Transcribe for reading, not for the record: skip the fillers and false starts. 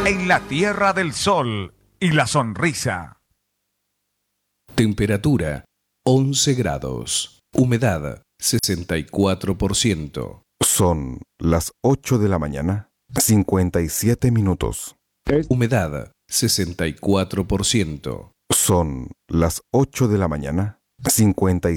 en la Tierra del Sol y la Sonrisa. Temperatura 11 grados. Humedad 64%. Son las 8 de la mañana, 57 minutos. Humedad 64%. Son las 8 de la mañana, 57